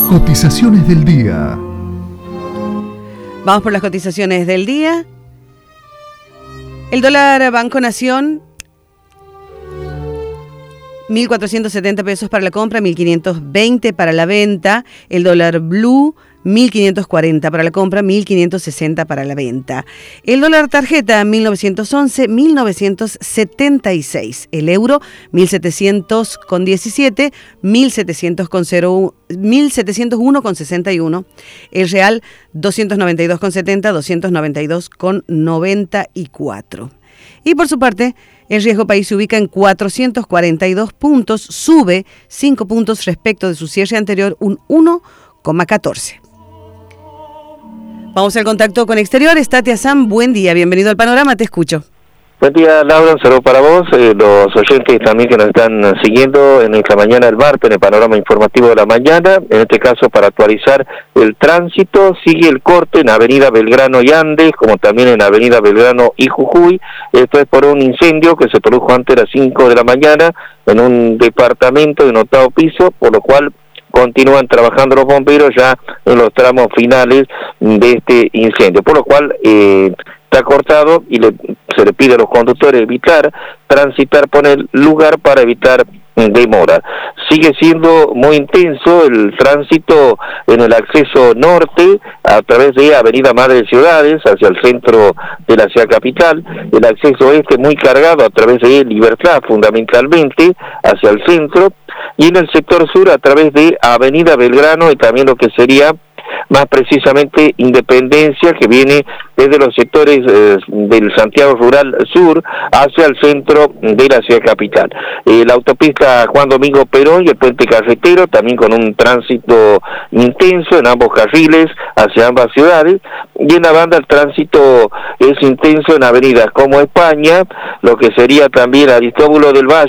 Cotizaciones del día. Vamos por las cotizaciones del día. El dólar Banco Nación, 1.470 pesos para la compra, 1.520 para la venta. El dólar Blue, 1.540 para la compra, 1.560 para la venta. El dólar tarjeta, 1.911, 1.976. El euro, 1.700,17, 1.701,61. El real, 292,70, 292,94. Y por su parte, el riesgo país se ubica en 442 puntos, sube 5 puntos respecto de su cierre anterior, un 1,14. Vamos al contacto con Exteriores. Tati Azam, buen día, bienvenido al Panorama, te escucho. Buen día, Laura, un saludo para vos, los oyentes también que nos están siguiendo en esta mañana del martes, en el panorama informativo de la mañana, en este caso para actualizar el tránsito, sigue el corte en Avenida Belgrano y Andes, como también en Avenida Belgrano y Jujuy. Esto es por un incendio que se produjo antes de las 5 de la mañana en un departamento de un 8º piso, por lo cual continúan trabajando los bomberos ya en los tramos finales de este incendio, por lo cual está cortado y se le pide a los conductores evitar transitar por el lugar para evitar demora. Sigue siendo muy intenso el tránsito en el acceso norte a través de Avenida Madre de Ciudades hacia el centro de la ciudad capital, el acceso este muy cargado a través de Libertad fundamentalmente hacia el centro, y en el sector sur a través de Avenida Belgrano y también lo que sería más precisamente Independencia, que viene desde los sectores del Santiago Rural Sur hacia el centro de la ciudad capital. La autopista Juan Domingo Perón y el puente carretero también con un tránsito intenso en ambos carriles hacia ambas ciudades, y en la banda el tránsito es intenso en avenidas como España, lo que sería también Aristóbulo del Valle